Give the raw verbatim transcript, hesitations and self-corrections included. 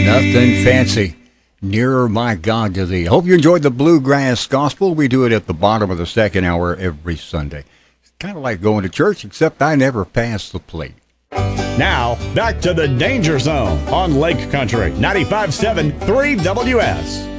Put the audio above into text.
Nothing fancy. Nearer, my God, to thee. Hope you enjoyed the Bluegrass Gospel. We do it at the bottom of the second hour every Sunday. It's kind of like going to church, except I never pass the plate. Now, back to the Danger Zone on Lake Country ninety-five point seven three W S.